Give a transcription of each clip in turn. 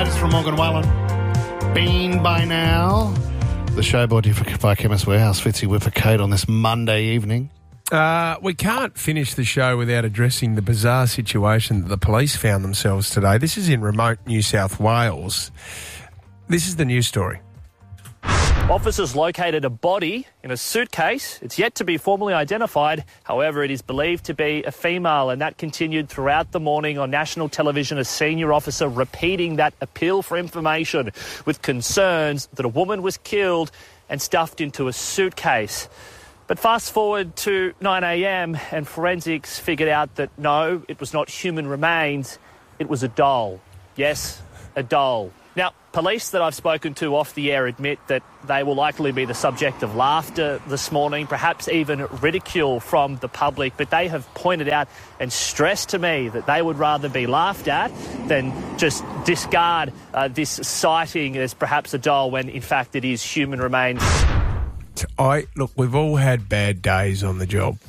Guys from Morgan Wallen. Been by now. The show brought to you by Chemist Warehouse. Fitzy with a coat on this Monday evening. We can't finish the show without addressing the bizarre situation that the police found themselves today. This is in remote New South Wales. This is the news story. Officers located a body in a suitcase. It's yet to be formally identified. However, it is believed to be a female, and that continued throughout the morning on national television, a senior officer repeating that appeal for information with concerns that a woman was killed and stuffed into a suitcase. But fast forward to 9 a.m. and forensics figured out that no, it was not human remains, it was a doll. Yes, a doll. Now, police that I've spoken to off the air admit that they will likely be the subject of laughter this morning, perhaps even ridicule from the public, but they have pointed out and stressed to me that they would rather be laughed at than just discard this sighting as perhaps a doll when, in fact, it is human remains. Look, we've all had bad days on the job.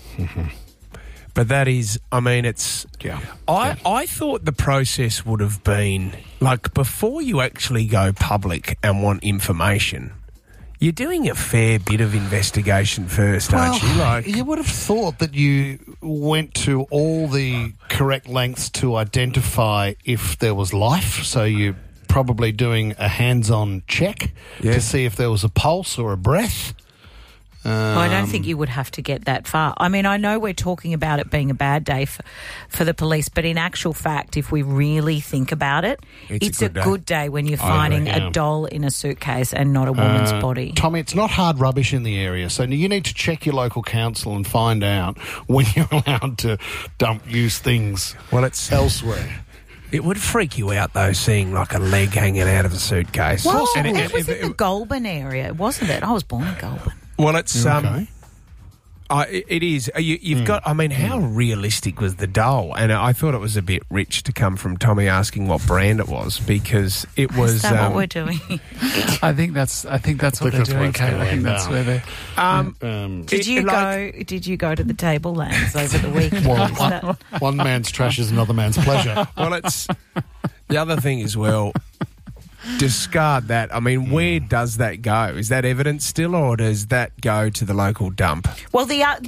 But that is, I mean, it's... Yeah. I thought the process would have been, like, before you actually go public and want information, you're doing a fair bit of investigation first, aren't you? Like, you would have thought that you went to all the correct lengths to identify if there was life, so you're probably doing a hands-on check to see if there was a pulse or a breath. Well, I don't think you would have to get that far. I mean, I know we're talking about it being a bad day for the police, but in actual fact, if we really think about it, it's a good day when you're finding a doll in a suitcase and not a woman's body. Tommy, it's not hard rubbish in the area, so you need to check your local council and find out when you're allowed to use things elsewhere. It would freak you out, though, seeing, like, a leg hanging out of a suitcase. Well, it was in the Goulburn area, wasn't it? I was born in Goulburn. Well, it's it is. You've got. I mean, how realistic was the doll? And I thought it was a bit rich to come from Tommy asking what brand it was, because it was. Is that what we're doing? I think that's what they're doing, Kate. I think that's where they're. Did you go to the Tablelands over the weekend? Well, one man's trash is another man's pleasure. Well, it's the other thing as well. Discard that. I mean, where does that go? Is that evidence still, or does that go to the local dump? Well,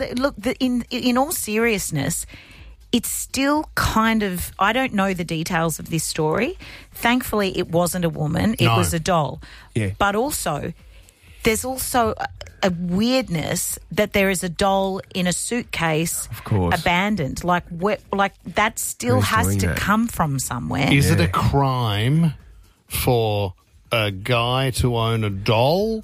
in all seriousness, it's still kind of... I don't know the details of this story. Thankfully, it wasn't a woman. It was a doll. Yeah. But also, there's also a weirdness that there is a doll in a suitcase, of course, abandoned. Like that still has to come from somewhere. Is it a crime for a guy to own a doll,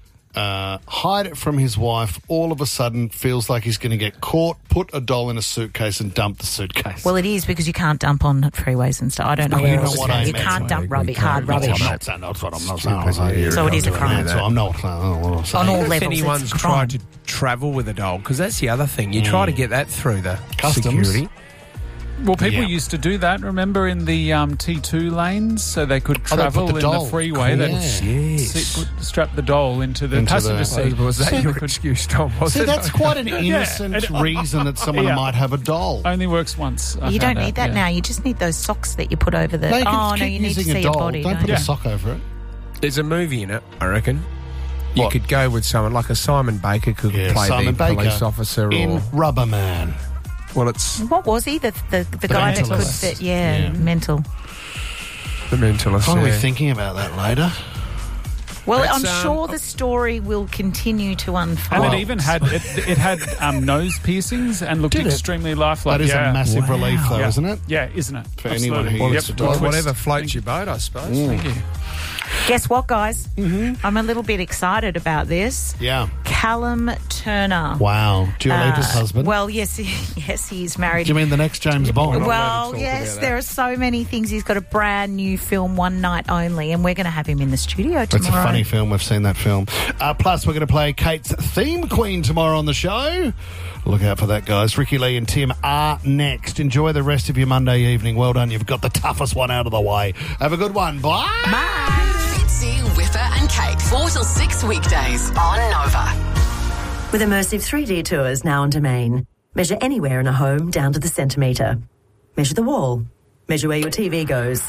hide it from his wife, all of a sudden feels like he's going to get caught, put a doll in a suitcase and dump the suitcase? Well, it is, because you can't dump on freeways and stuff. I don't know where else you can't dump hard rubbish. That's what I'm not saying. So it is a crime. So I'm not saying. On all levels, if anyone's tried to travel with a doll, because that's the other thing. You try to get that through the customs. Security. Well, people used to do that, remember, in the T2 lanes, so they could travel in the freeway. They'd strap the doll into the passenger seat. Was that your excuse, Tom? That's quite an innocent reason that someone might have a doll. Only works once. You don't need that now. You just need those socks that you put over the... you need to see your body. Don't put a sock over it. There's a movie in it, I reckon. You could go with someone, like a Simon Baker could play the police officer. In Rubberman. Well, it's... What was he? The guy that could fit... mental. The mentalist. I'll be thinking about that later. Well, I'm sure the story will continue to unfold. And it even had nose piercings and looked extremely lifelike. That is a massive relief, though, isn't it? Yeah, isn't it? For anyone who gets a doll. Whatever floats your boat, I suppose. Thank you. Guess what, guys? I'm a little bit excited about this. Yeah. Callum Turner. Wow. Dua Lipa's husband? Well, yes, he's married. Do you mean the next James Bond? Well, yes, there are so many things. He's got a brand new film, One Night Only, and we're going to have him in the studio tomorrow. It's a funny film. We've seen that film. Plus, we're going to play Kate's Theme Queen tomorrow on the show. Look out for that, guys. Ricky Lee and Tim are next. Enjoy the rest of your Monday evening. Well done. You've got the toughest one out of the way. Have a good one. Bye. Bye. Fitzy, Whipper and Kate, 4 till 6 weekdays on Nova. With immersive 3D tours now on Domain. Measure anywhere in a home down to the centimetre. Measure the wall. Measure where your TV goes.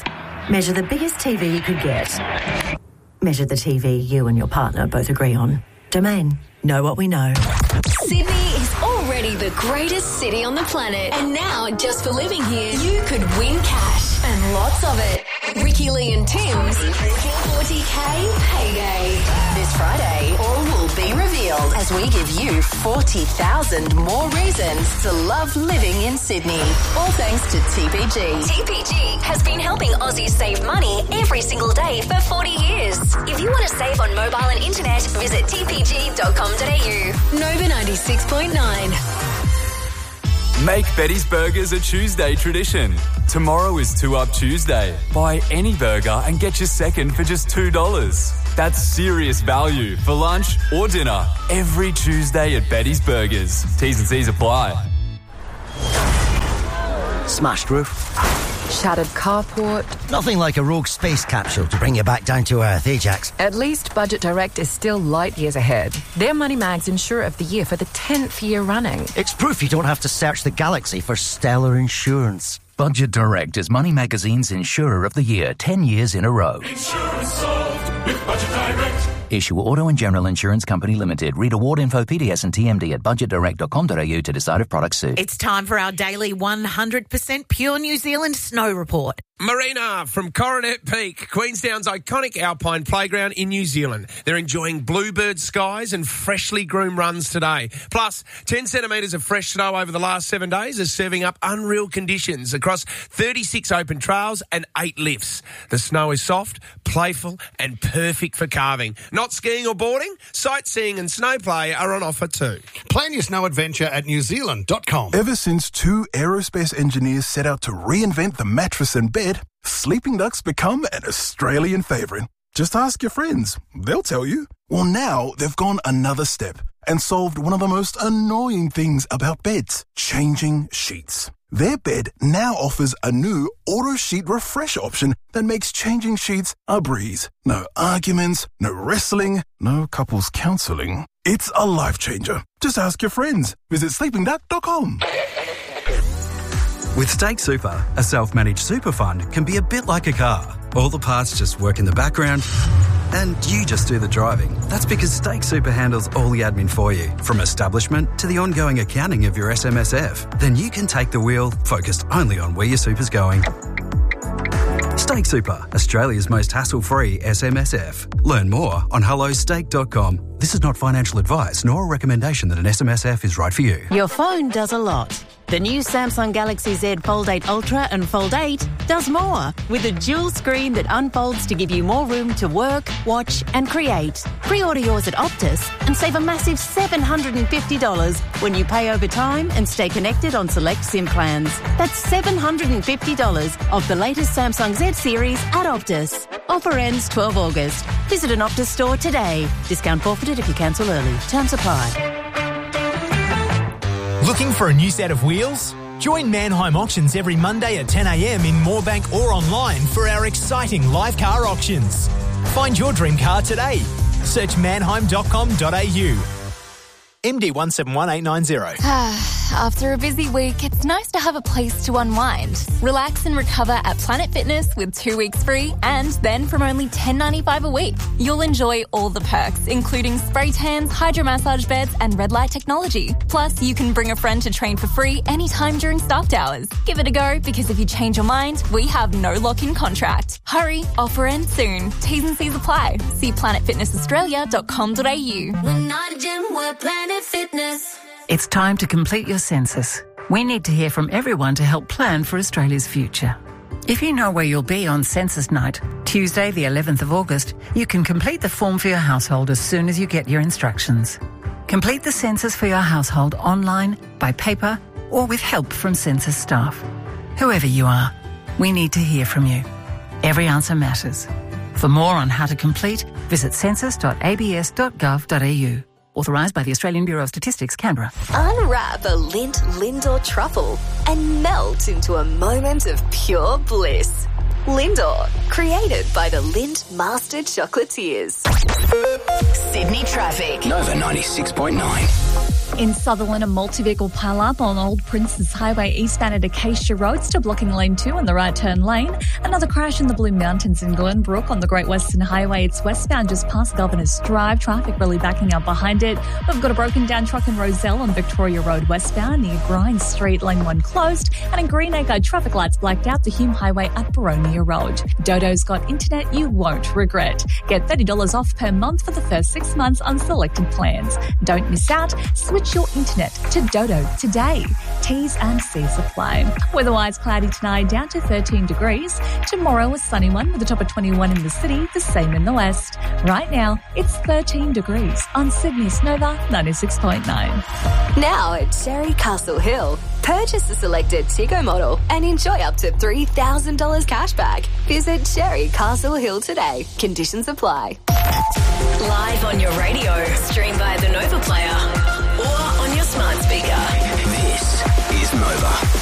Measure the biggest TV you could get. Measure the TV you and your partner both agree on. Domain. Know what we know. Sydney is already the greatest city on the planet. And now, just for living here, you could win cash and lots of it. Ricky Lee and Tim's 40K payday. This Friday, all will be revealed as we give you 40,000 more reasons to love living in Sydney. All thanks to TPG. TPG has been helping Aussies save money every single day for 40 years. If you want to save on mobile and internet, visit tpg.com.au. Nova 96.9. Make Betty's Burgers a Tuesday tradition. Tomorrow is 2 Up Tuesday. Buy any burger and get your second for just $2. That's serious value for lunch or dinner every Tuesday at Betty's Burgers. T's and C's apply. Smashed roof. Shattered carport. Nothing like a rogue space capsule to bring you back down to earth, Ajax. At least Budget Direct is still light years ahead. They're Money Mag's Insurer of the Year for the 10th year running. It's proof you don't have to search the galaxy for stellar insurance. Budget Direct is Money Magazine's Insurer of the Year 10 years in a row. Insurance solved with Budget Direct. Issue Auto and General Insurance Company Limited. Read award info, PDS and TMD at budgetdirect.com.au to decide if products suit. It's time for our daily 100% pure New Zealand snow report. Marina from Coronet Peak, Queenstown's iconic alpine playground in New Zealand. They're enjoying bluebird skies and freshly groomed runs today. Plus, 10 centimetres of fresh snow over the last 7 days is serving up unreal conditions across 36 open trails and 8 lifts. The snow is soft, playful and perfect for carving. Not skiing or boarding? Sightseeing and snow play are on offer too. Plan your snow adventure at newzealand.com. Ever since 2 aerospace engineers set out to reinvent the mattress and bed, Sleeping Duck's become an Australian favourite. Just ask your friends. They'll tell you. Well, now they've gone another step and solved one of the most annoying things about beds, changing sheets. Their bed now offers a new auto sheet refresh option that makes changing sheets a breeze. No arguments, no wrestling, no couples counselling. It's a life changer. Just ask your friends. Visit sleepingduck.com. With Stake Super, a self-managed super fund can be a bit like a car. All the parts just work in the background and you just do the driving. That's because Stake Super handles all the admin for you, from establishment to the ongoing accounting of your SMSF. Then you can take the wheel, focused only on where your super's going. Stake Super, Australia's most hassle-free SMSF. Learn more on hellostake.com. This is not financial advice nor a recommendation that an SMSF is right for you. Your phone does a lot. The new Samsung Galaxy Z Fold 8 Ultra and Fold 8 does more, with a dual screen that unfolds to give you more room to work, watch and create. Pre-order yours at Optus and save a massive $750 when you pay over time and stay connected on select SIM plans. That's $750 of the latest Samsung Z series at Optus. Offer ends 12 August. Visit an Optus store today. Discount forfeited if you cancel early. Terms apply. Looking for a new set of wheels? Join Mannheim Auctions every Monday at 10 a.m. in Moorebank or online for our exciting live car auctions. Find your dream car today. Search mannheim.com.au. MD 171890. After a busy week, it's nice to have a place to unwind. Relax and recover at Planet Fitness with 2 weeks free, and then from only $10.95 a week. You'll enjoy all the perks, including spray tans, hydromassage beds and red light technology. Plus, you can bring a friend to train for free anytime during staffed hours. Give it a go, because if you change your mind, we have no lock-in contract. Hurry, offer ends soon. T's and C's apply. See planetfitnessaustralia.com.au. We're not a gym, we're Planet Fitness. It's time to complete your census. We need to hear from everyone to help plan for Australia's future. If you know where you'll be on census night, Tuesday the 11th of August, you can complete the form for your household as soon as you get your instructions. Complete the census for your household online, by paper, or with help from census staff. Whoever you are, we need to hear from you. Every answer matters. For more on how to complete, visit census.abs.gov.au. Authorised by the Australian Bureau of Statistics, Canberra. Unwrap a Lindt or truffle and melt into a moment of pure bliss. Lindor, created by the Lindt Master Chocolatiers. Sydney traffic. Nova 96.9. In Sutherland, a multi-vehicle pile-up on Old Princes Highway eastbound at Acacia Road, still blocking lane 2 on the right turn lane. Another crash in the Blue Mountains in Glenbrook on the Great Western Highway. It's westbound just past Governor's Drive. Traffic really backing up behind it. We've got a broken down truck in Roselle on Victoria Road westbound near Grind Street, lane 1 closed. And in Greenacre, traffic lights blacked out the Hume Highway at Baronia Road. Dodo's got internet you won't regret. Get $30 off per month for the first 6 months on selected plans. Don't miss out. Switch your internet to Dodo today. T's and C's apply. Weather-wise, cloudy tonight, down to 13 degrees. Tomorrow, a sunny one with a top of 21 in the city, the same in the west. Right now, it's 13 degrees on Sydney's Nova 96.9. Now at Cherry Castle Hill. Purchase the selected Tigo model and enjoy up to $3,000 cash back. Visit Cherry Castle Hill today. Conditions apply. Live on your radio, stream via the Nova Player or on your smart speaker. This is Nova.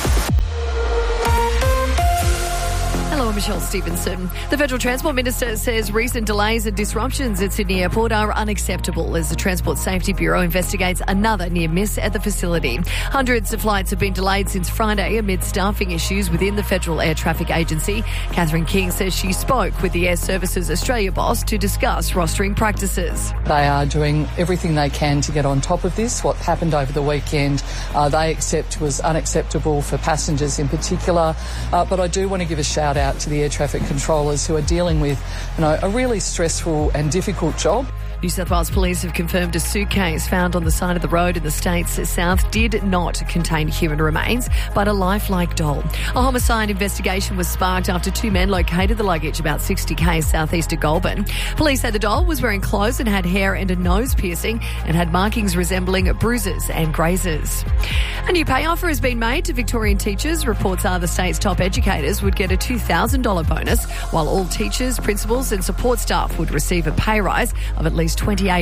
Hello, I'm Michelle Stevenson. The Federal Transport Minister says recent delays and disruptions at Sydney Airport are unacceptable as the Transport Safety Bureau investigates another near miss at the facility. Hundreds of flights have been delayed since Friday amid staffing issues within the Federal Air Traffic Agency. Catherine King says she spoke with the Air Services Australia boss to discuss rostering practices. They are doing everything they can to get on top of this. What happened over the weekend, they accept was unacceptable for passengers in particular. But I do want to give a shout out to the air traffic controllers who are dealing with, a really stressful and difficult job. New South Wales Police have confirmed a suitcase found on the side of the road in the state's south did not contain human remains, but a lifelike doll. A homicide investigation was sparked after 2 men located the luggage about 60 k's southeast of Goulburn. Police said the doll was wearing clothes and had hair and a nose piercing and had markings resembling bruises and grazes. A new pay offer has been made to Victorian teachers. Reports are the state's top educators would get a $2,000 bonus, while all teachers, principals and support staff would receive a pay rise of at least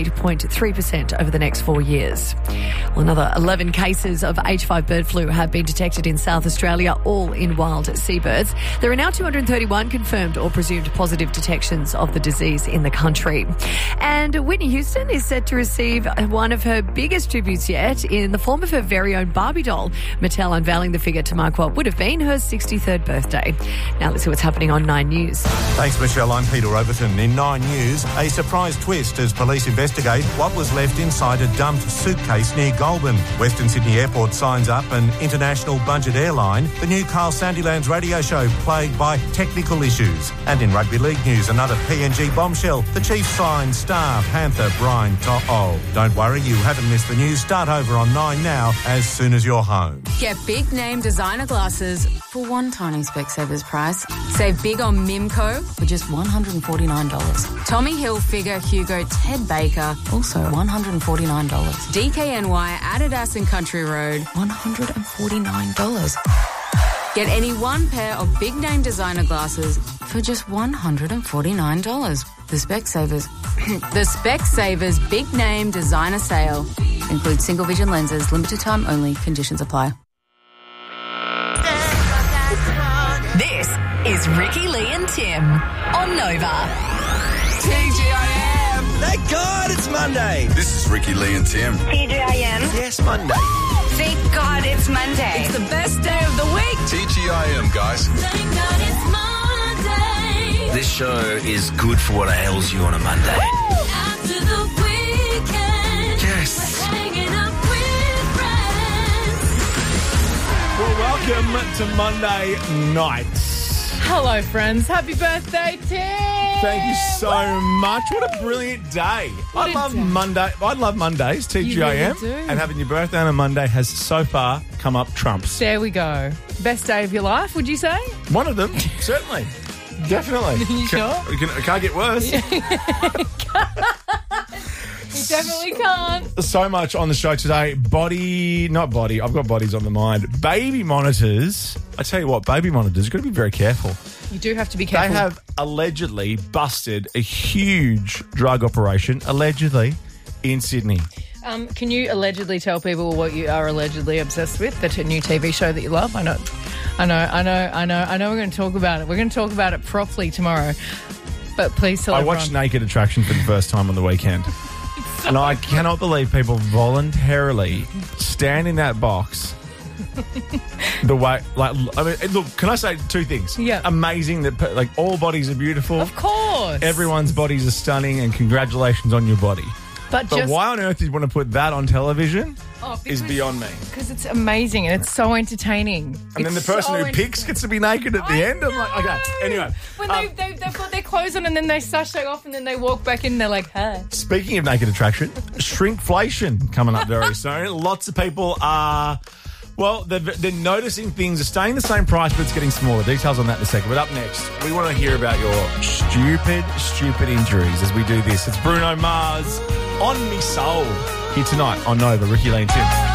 28.3% over the next 4 years. Well, another 11 cases of H5 bird flu have been detected in South Australia, all in wild seabirds. There are now 231 confirmed or presumed positive detections of the disease in the country. And Whitney Houston is set to receive one of her biggest tributes yet in the form of her very own Barbie doll. Mattel unveiling the figure to mark what would have been her 63rd birthday. Now let's see what's happening on 9 News. Thanks, Michelle. I'm Peter Overton. In 9 News, a surprise twist as police investigate what was left inside a dumped suitcase near Goulburn. Western Sydney Airport signs up an international budget airline. The new Carl Sandilands radio show plagued by technical issues. And in rugby league news, another PNG bombshell. The Chiefs sign star Panther Brian To'o. Don't worry, you haven't missed the news. Start over on 9 now as soon as you're home. Get big name designer glasses for one tiny Specsavers price. Save big on Mimco for just $149. Tommy Hilfiger, Hugo, Ted Baker, also $149. DKNY, Adidas and Country Road, $149. Get any one pair of big name designer glasses for just $149. The Specsavers. The Specsavers Big Name Designer Sale. Includes single vision lenses, limited time only, conditions apply. This is Ricky Lee and Tim on Nova. TGIM! Thank God it's Monday. This is Ricky Lee and Tim. TGIM. Yes, Monday. Thank God it's Monday. It's the best day of the week. TGIM, guys. Thank God it's Monday. This show is good for what ails you on a Monday. After the weekend. Yes. Hanging up with friends. Well, welcome to Monday nights. Hello, friends. Happy birthday, Tim. Thank you so much. What a brilliant day. I love Mondays, TGIM. You really do. And having your birthday on a Monday has so far come up trumps. There we go. Best day of your life, would you say? One of them, certainly. Definitely. You sure? It can't get worse. You definitely can't. So much on the show today. I've got bodies on the mind. Baby monitors. I tell you what, baby monitors, you've got to be very careful. You do have to be careful. They have allegedly busted a huge drug operation, allegedly, in Sydney. Can you allegedly tell people what you are allegedly obsessed with? That new TV show that you love? I know we're going to talk about it. We're going to talk about it properly tomorrow. But please tell everyone. I watched Naked Attraction for the first time on the weekend. And I cannot believe people voluntarily stand in that box. The way, like, I mean, look, can I say two things? Yeah. Amazing that, like, all bodies are beautiful. Of course. Everyone's bodies are stunning, and congratulations on your body. But why on earth you'd want to put that on television is beyond me. Because it's amazing and it's so entertaining. And then the person who picks gets to be naked at the end. I'm like, okay. Anyway. When they've got their clothes on and then they sashay off and then they walk back in and they're like, hey. Speaking of naked attraction, shrinkflation coming up very soon. Lots of people are... Well, they're noticing things are staying the same price, but it's getting smaller. Details on that in a second. But up next, we want to hear about your stupid injuries as we do this. It's Bruno Mars on Me Soul here tonight on Nova. Ricky Lee and Tim.